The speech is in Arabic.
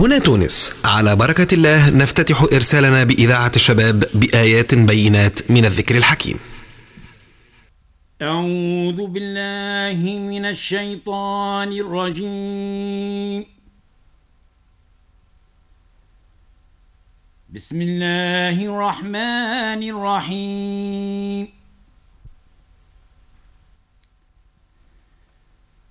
هنا تونس، على بركة الله نفتتح إرسالنا بإذاعة الشباب بآيات بينات من الذكر الحكيم. أعوذ بالله من الشيطان الرجيم. بسم الله الرحمن الرحيم.